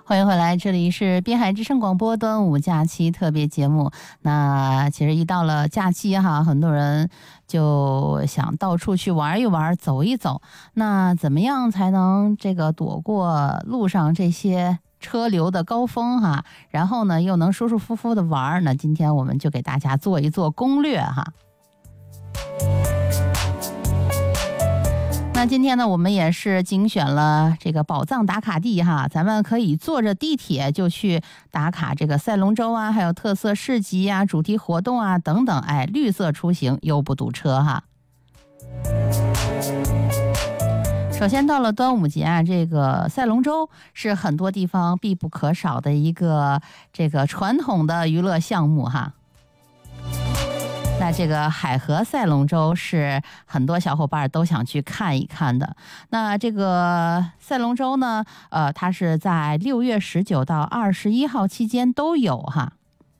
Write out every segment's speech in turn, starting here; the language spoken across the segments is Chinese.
欢迎回来，这里是滨海之声广播端午假期特别节目。那其实一到了假期哈，很多人就想到处去玩一玩，走一走。那怎么样才能这个躲过路上这些车流的高峰哈？然后呢，又能舒舒服服的玩？那今天我们就给大家做一做攻略哈。那今天呢，我们也是精选了这个宝藏打卡地哈，咱们可以坐着地铁就去打卡这个赛龙舟啊，还有特色市集啊、主题活动啊等等，哎，绿色出行又不堵车哈。首先到了端午节啊，这个赛龙舟是很多地方必不可少的一个这个传统的娱乐项目哈。那这个海河赛龙舟是很多小伙伴都想去看一看的。那这个赛龙舟呢，它是在6月19到21号期间都有哈。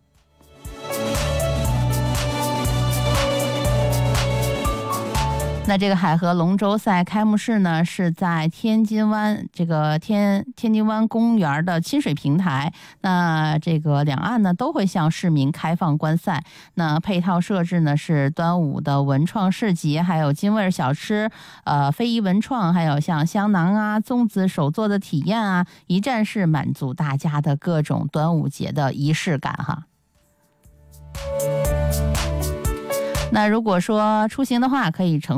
那这个海河龙舟赛开幕式呢，是在天津湾这个天津湾公园的亲水平台。那这个两岸呢都会向市民开放观赛。那配套设置呢是端午的文创市集，还有京味小吃，非遗文创，还有像香囊啊、粽子手做的体验啊，一站式满足大家的各种端午节的仪式感哈。那如果说出行的话，可以乘